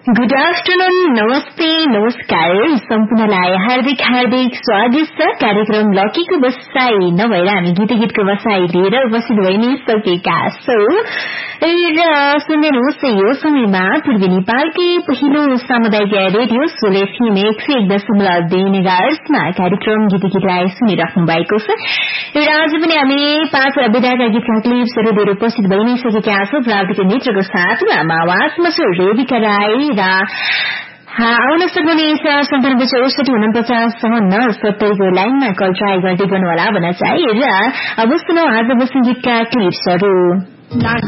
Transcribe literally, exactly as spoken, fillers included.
Good afternoon, नमस्ते, नमस्कार सम्पूर्णलाई हार्दिक हार्दिक स्वागत छ। कार्यक्रम लकीको बसाई नभएर हामी गीत गीतको बसाई लिएर उपस्थित भइ नै सकेका छौं र सुन्नुहोस् यो समयमा पूर्वी नेपालकै पहिलो सामुदायिक रेडियो सोले एफएम एक सय एक दशमलव दुई मेगाहर्जमा कार्यक्रम गीत गीतलाई सुनिराख्नु भएको छ र आज पनि हामी पाँच विधाका गीतका क्लिप्सहरू लिएर उपस्थित भइ नै सकेका छौं। प्राविधिक मित्रको साथमा आवाजमा छु रेबिका राई र आउन सक्नुहुनेछ सन्तानब्बे चौसठी उनपचास चौवन्न सत्तरीको लाइनमा कल ट्राई गर्दै गर्नुहोला भन्न चाहे र अब सुनौ आज बसुगीतका क्लिप्सहरू।